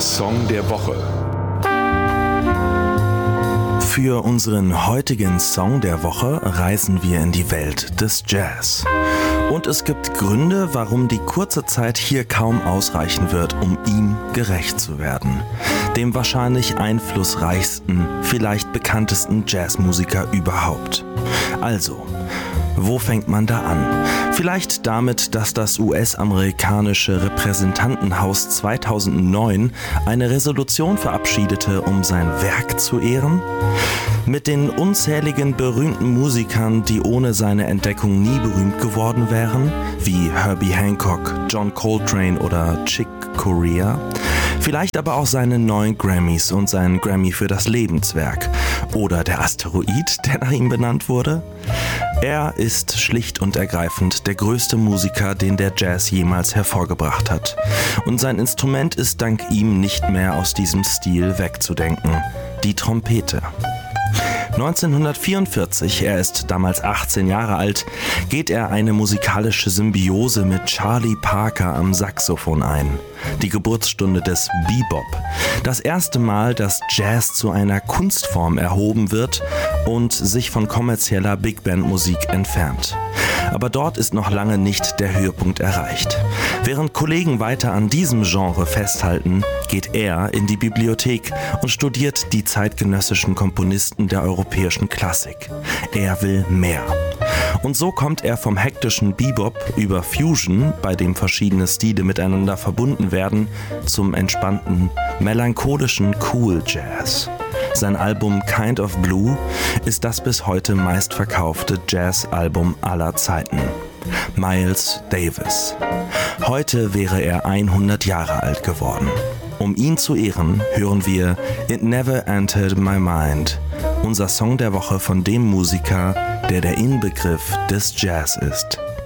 Der Song der Woche. Für unseren heutigen Song der Woche reisen wir in die Welt des Jazz. Und es gibt Gründe, warum die kurze Zeit hier kaum ausreichen wird, um ihm gerecht zu werden. Dem wahrscheinlich einflussreichsten, vielleicht bekanntesten Jazzmusiker überhaupt. Also, wo fängt man da an? Vielleicht damit, dass das US-amerikanische Repräsentantenhaus 2009 eine Resolution verabschiedete, um sein Werk zu ehren? Mit den unzähligen berühmten Musikern, die ohne seine Entdeckung nie berühmt geworden wären, wie Herbie Hancock, John Coltrane oder Chick Corea? Vielleicht aber auch seine 9 Grammys und seinen Grammy für das Lebenswerk. Oder der Asteroid, der nach ihm benannt wurde? Er ist schlicht und ergreifend der größte Musiker, den der Jazz jemals hervorgebracht hat. Und sein Instrument ist dank ihm nicht mehr aus diesem Stil wegzudenken: die Trompete. 1944, er ist damals 18 Jahre alt, geht er eine musikalische Symbiose mit Charlie Parker am Saxophon ein. Die Geburtsstunde des Bebop. Das erste Mal, dass Jazz zu einer Kunstform erhoben wird und sich von kommerzieller Big-Band-Musik entfernt. Aber dort ist noch lange nicht der Höhepunkt erreicht. Während Kollegen weiter an diesem Genre festhalten, geht er in die Bibliothek und studiert die zeitgenössischen Komponisten der europäischen Klassik. Er will mehr. Und so kommt er vom hektischen Bebop über Fusion, bei dem verschiedene Stile miteinander verbunden werden, zum entspannten, melancholischen Cool Jazz. Sein Album Kind of Blue ist das bis heute meistverkaufte Jazz-Album aller Zeiten. Miles Davis. Heute wäre er 100 Jahre alt geworden. Um ihn zu ehren, hören wir It Never Entered My Mind, unser Song der Woche von dem Musiker, der Inbegriff des Jazz ist.